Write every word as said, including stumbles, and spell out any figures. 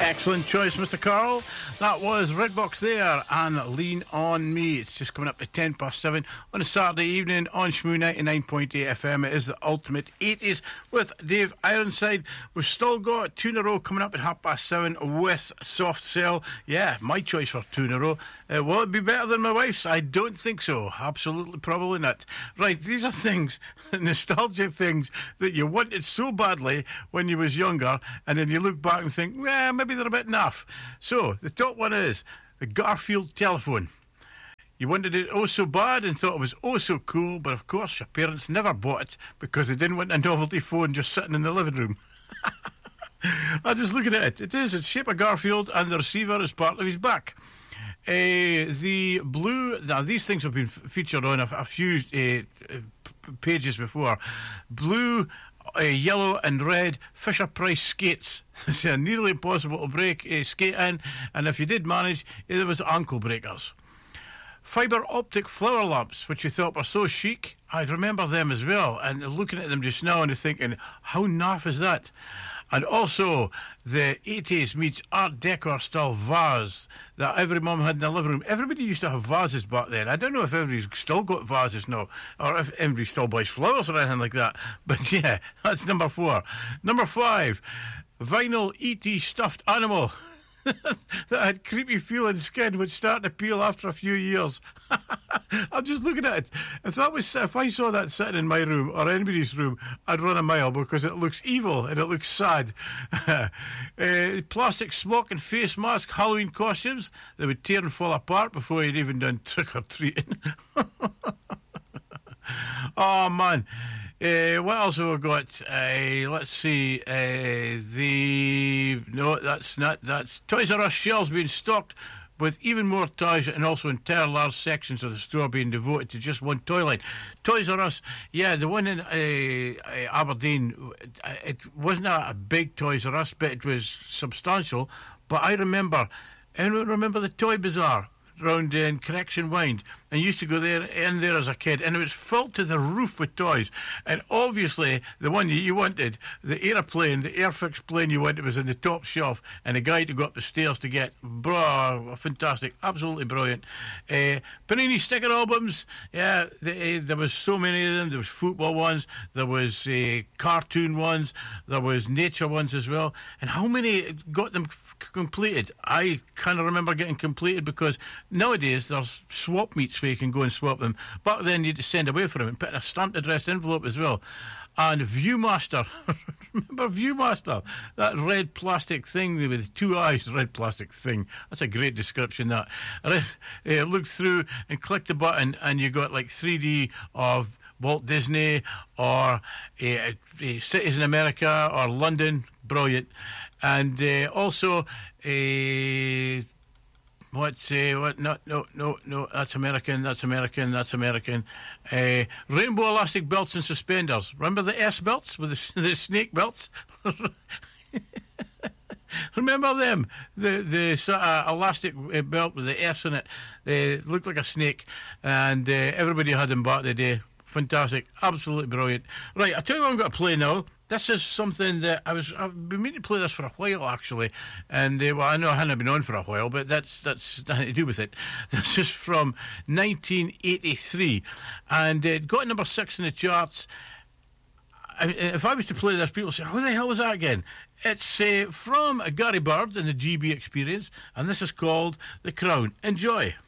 Excellent choice, Mister Carl. That was Redbox there and Lean On Me. It's just coming up to ten past seven on a Saturday evening on Shmoo ninety-nine point eight F M. It is the ultimate eighties with Dave Ironside. We've still got two in a row coming up at half past seven with Soft Cell. Yeah, my choice for two in a row. Uh, will it be better than my wife's? I don't think so. Absolutely, probably not. Right, these are things, nostalgic things that you wanted so badly when you was younger, and then you look back and think, well, maybe they're a bit naff. So, the top one is the Garfield telephone. You wanted it oh so bad and thought it was oh so cool, but of course your parents never bought it because they didn't want a novelty phone just sitting in the living room. I'm just looking at it. It is. It's shaped of Garfield and the receiver is part of his back. Uh, the blue... Now, these things have been f- featured on a, a few uh, p- pages before. Blue... Uh, yellow and red Fisher-Price skates. Nearly impossible to break a skate in, and if you did manage, there was ankle breakers. Fibre optic flower lamps, which you thought were so chic. I remember them as well, and looking at them just now and thinking, how naff is that? And also the eighties meets Art Deco style vase that every mum had in the living room. Everybody used to have vases back then. I don't know if everybody's still got vases now, or if everybody still buys flowers or anything like that. But yeah, that's number four. Number five, vinyl E T stuffed animal that had creepy feeling skin would start to peel after a few years. I'm just looking at it. If that was, if I saw that sitting in my room or anybody's room, I'd run a mile because it looks evil and it looks sad. uh, plastic smock and face mask Halloween costumes that would tear and fall apart before you'd even done trick or treating. Oh man. Uh, what else have we got? Uh, let's see. Uh, the no, that's not. That's Toys R Us shelves being stocked with even more toys, and also entire large sections of the store being devoted to just one toy line. Toys R Us, yeah, the one in uh, uh, Aberdeen. It wasn't a, a big Toys R Us, but it was substantial. But I remember, anyone remember the Toy Bazaar round in Correction Wind, and used to go there in there as a kid, and it was filled to the roof with toys. And obviously the one that you wanted, the airplane, the Airfix plane you wanted, was in the top shelf, and the guy to go up the stairs to get. Bro, fantastic, absolutely brilliant. uh, Panini sticker albums, yeah, the, uh, there was so many of them. There was football ones, there was uh, cartoon ones, there was nature ones as well. And how many got them f- completed? I kind of remember getting completed, because nowadays there's swap meets where you can go and swap them. Back then you had to send away for them and put in a stamped addressed envelope as well. And Viewmaster, remember Viewmaster? That red plastic thing with two eyes, red plastic thing. That's a great description, that. Uh, look through and click the button and you got like three D of Walt Disney or uh, uh, cities in America or London. Brilliant. And uh, also... Uh, What's uh, what? No, no, no, no. That's American. That's American. That's American. Uh, rainbow elastic belts and suspenders. Remember the S belts with the, the snake belts? Remember them? The the sort of elastic belt with the S in it. They looked like a snake, and uh, everybody had them back in the day. Fantastic, absolutely brilliant. Right, I'll tell you what I'm going to play now. This is something that I was, I've been meaning to play this for a while, actually. And, uh, well, I know I hadn't been on for a while, but that's that's nothing to do with it. This is from nineteen eighty-three. And it got number six in the charts. I mean, if I was to play this, people say, who the hell was that again? It's uh, from Gary Bird and the G B Experience, and this is called The Crown. Enjoy.